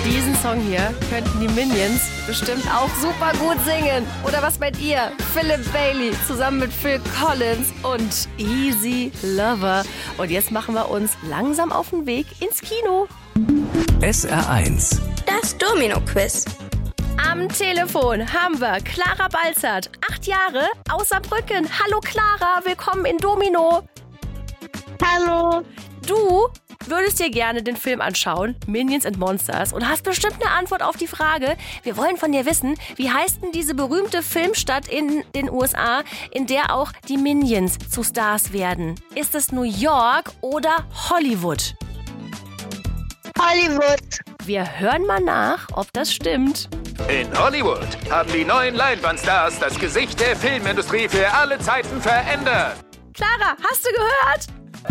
Diesen Song hier könnten die Minions bestimmt auch super gut singen. Oder was meint ihr? Philip Bailey zusammen mit Phil Collins und Easy Lover. Und jetzt machen wir uns langsam auf den Weg ins Kino. SR1. Das Domino-Quiz. Am Telefon haben wir Clara Balzert, 8 Jahre, aus Saarbrücken. Hallo Clara, willkommen in Domino. Hallo. Du würdest dir gerne den Film anschauen, Minions and Monsters, und hast bestimmt eine Antwort auf die Frage. Wir wollen von dir wissen, wie heißt denn diese berühmte Filmstadt in den USA, in der auch die Minions zu Stars werden? Ist es New York oder Hollywood? Hollywood. Wir hören mal nach, ob das stimmt. In Hollywood haben die neuen Leinwandstars das Gesicht der Filmindustrie für alle Zeiten verändert. Clara, hast du gehört?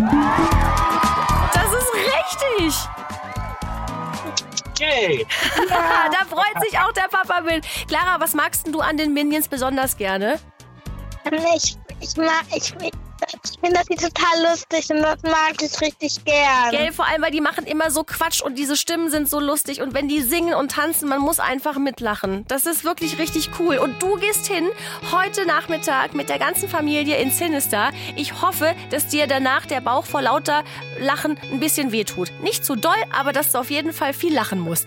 Das ist richtig. Yay! Ja, da freut sich auch der Papa mit. Clara, was magst denn du an den Minions besonders gerne? Ich finde das hier total lustig und das mag ich richtig gern. Gell, vor allem, weil die machen immer so Quatsch und diese Stimmen sind so lustig. Und wenn die singen und tanzen, man muss einfach mitlachen. Das ist wirklich richtig cool. Und du gehst hin heute Nachmittag mit der ganzen Familie in Sinister. Ich hoffe, dass dir danach der Bauch vor lauter Lachen ein bisschen wehtut. Nicht zu doll, aber dass du auf jeden Fall viel lachen musst.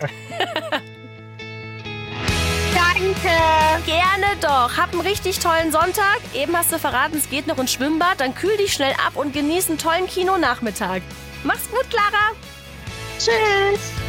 Danke. Gerne doch. Hab einen richtig tollen Sonntag. Eben hast du verraten, es geht noch ins Schwimmbad. Dann kühl dich schnell ab und genieß einen tollen Kinonachmittag. Mach's gut, Clara. Tschüss.